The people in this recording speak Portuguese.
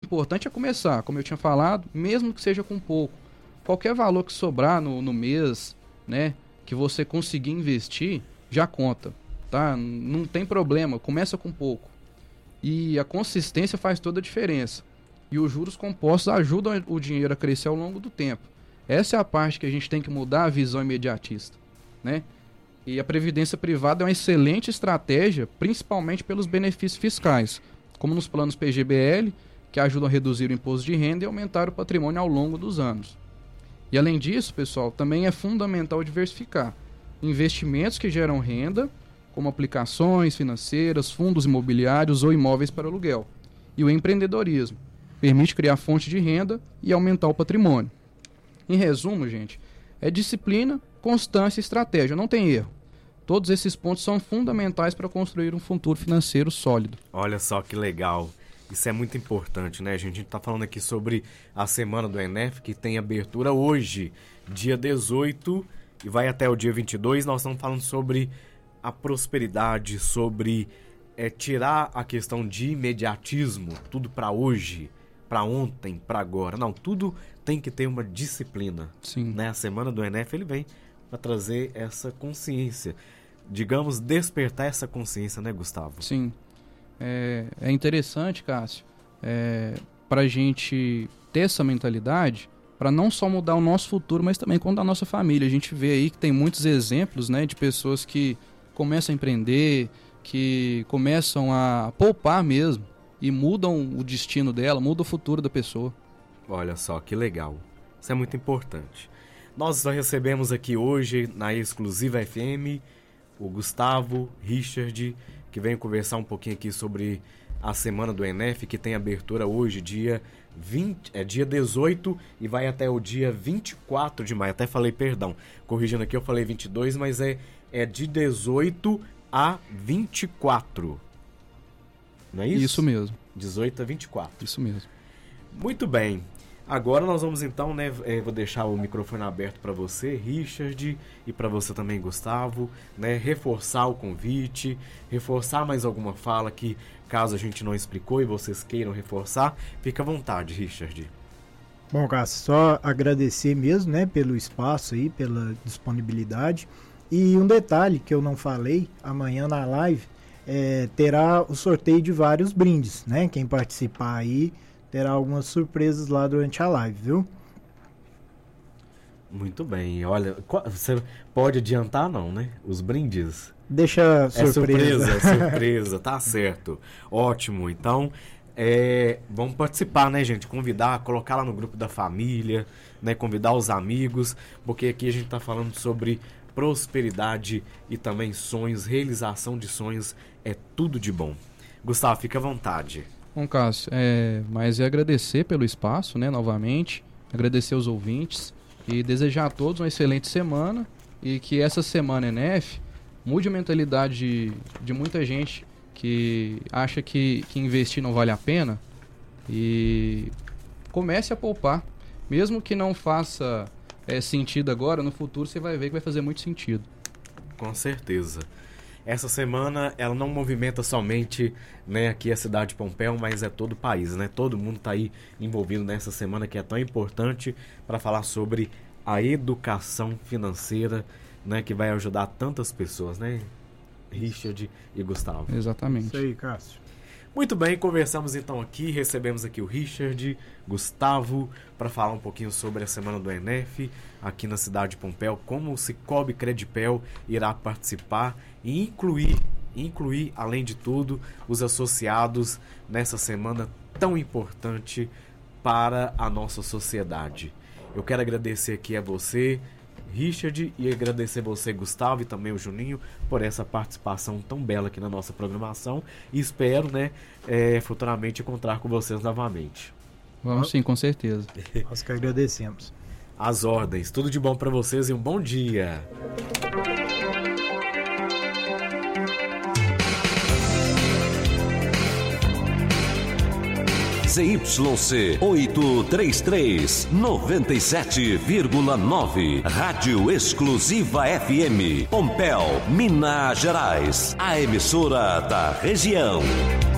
importante é começar, como eu tinha falado, mesmo que seja com pouco. Qualquer valor que sobrar no mês, né, que você conseguir investir, já conta, tá? Não tem problema, começa com pouco. E a consistência faz toda a diferença. E os juros compostos ajudam o dinheiro a crescer ao longo do tempo. Essa é a parte que a gente tem que mudar a visão imediatista, né? E a previdência privada é uma excelente estratégia, principalmente pelos benefícios fiscais, como nos planos PGBL, que ajudam a reduzir o imposto de renda e aumentar o patrimônio ao longo dos anos. E além disso, pessoal, também é fundamental diversificar investimentos que geram renda, como aplicações financeiras, fundos imobiliários ou imóveis para aluguel. E o empreendedorismo permite criar fonte de renda e aumentar o patrimônio. Em resumo, gente, é disciplina, constância e estratégia, não tem erro. Todos esses pontos são fundamentais para construir um futuro financeiro sólido. Olha só que legal. Isso é muito importante, né, gente? A gente está falando aqui sobre a semana do ENEF, que tem abertura hoje, dia 18, e vai até o dia 22. Nós estamos falando sobre a prosperidade, sobre tirar a questão de imediatismo, tudo para hoje, para ontem, para agora. Não, tudo tem que ter uma disciplina. Sim. Né? A semana do ENEF, ele vem para trazer essa consciência. Digamos, despertar essa consciência, né, Gustavo? Sim. É interessante, Cássio, para a gente ter essa mentalidade, para não só mudar o nosso futuro, mas também com a nossa família. A gente vê aí que tem muitos exemplos, né, de pessoas que começam a empreender, que começam a poupar mesmo e mudam o destino dela, mudam o futuro da pessoa. Olha só, que legal. Isso é muito importante. Nós recebemos aqui hoje, na Exclusiva FM, o Gustavo Richard, que vem conversar um pouquinho aqui sobre a semana do ENEF, que tem abertura hoje, dia 18, e vai até o dia 24 de maio. Até falei, perdão, corrigindo aqui, eu falei 22, mas é de 18 a 24. Não é isso? Isso mesmo. 18 a 24. Isso mesmo. Muito bem. Agora nós vamos então, né, vou deixar o microfone aberto para você, Richard, e para você também, Gustavo, né, reforçar o convite, reforçar mais alguma fala que, caso a gente não explicou e vocês queiram reforçar, fica à vontade, Richard. Bom, Cássio, só agradecer mesmo, né, pelo espaço aí, pela disponibilidade. E um detalhe que eu não falei, amanhã na live, terá o sorteio de vários brindes, né, quem participar aí terá algumas surpresas lá durante a live, viu? Muito bem. Olha, você pode adiantar não, né? Os brindes. Deixa surpresa. É surpresa, tá certo. Ótimo. Então, vamos participar, né, gente? Convidar, colocar lá no grupo da família, né? Convidar os amigos, porque aqui a gente tá falando sobre prosperidade e também sonhos, realização de sonhos, é tudo de bom. Gustavo, fica à vontade. Bom, Cássio, mas agradecer pelo espaço, né, novamente, agradecer aos ouvintes e desejar a todos uma excelente semana e que essa semana ENEF mude a mentalidade de muita gente que acha que investir não vale a pena e comece a poupar, mesmo que não faça sentido agora, no futuro você vai ver que vai fazer muito sentido. Com certeza. Essa semana ela não movimenta somente, né, aqui a cidade de Pompéu, mas é todo o país, né? Todo mundo está aí envolvido nessa semana que é tão importante para falar sobre a educação financeira, né, que vai ajudar tantas pessoas, né? Richard e Gustavo. Exatamente. Isso aí, Cássio. Muito bem, conversamos então aqui, recebemos aqui o Richard, Gustavo, para falar um pouquinho sobre a semana do ENEF aqui na cidade de Pompéu, como o Sicoob Credipel irá participar e incluir, além de tudo, os associados nessa semana tão importante para a nossa sociedade. Eu quero agradecer aqui a você, Richard, e agradecer você, Gustavo, e também o Juninho, por essa participação tão bela aqui na nossa programação, e espero, né, futuramente encontrar com vocês novamente. Vamos sim, com certeza. Nós que agradecemos. As ordens, tudo de bom para vocês e um bom dia. ZYC 833, 97,9. Rádio Exclusiva FM, Pompéu, Minas Gerais. A emissora da região.